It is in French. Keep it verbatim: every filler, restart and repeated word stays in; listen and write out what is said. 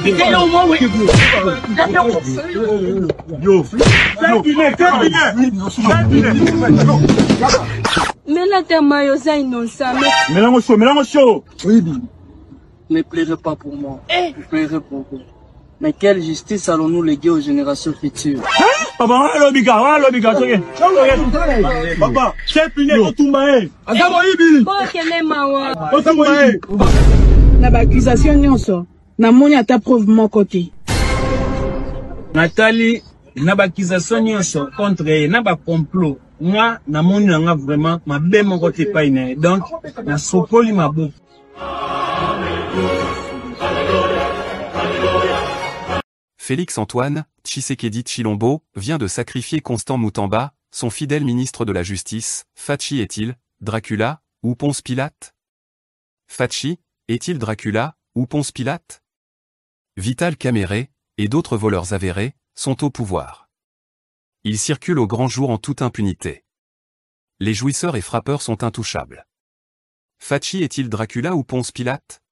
Mais là, t'es maillot, innocent. Mélange chaud, mélange chaud. Oui. Ne pleurez pas pour moi. Je pleurerai pour vous. Mais quelle justice allons-nous léguer aux générations futures? Papa, l'obiga, l'obiga, papa, c'est fini, on tout maé. Na ba accusation nyonso. Na moni ata preuve mon côté. Nathalie, na ba accusation nyonso contre elle, na ba complot. Moi, na moni nga vraiment ma bé mon côté pas iné. Donc, na sopoli ma bouffe. Félix-Antoine Tshisekedi Tshilombo vient de sacrifier Constant Moutamba, son fidèle ministre de la Justice. Fachi est-il Dracula ou Ponce Pilate? Fachi est-il Dracula ou Ponce Pilate? Vital Kamerhe et d'autres voleurs avérés sont au pouvoir. Ils circulent au grand jour en toute impunité. Les jouisseurs et frappeurs sont intouchables. Fachi est-il Dracula ou Ponce Pilate?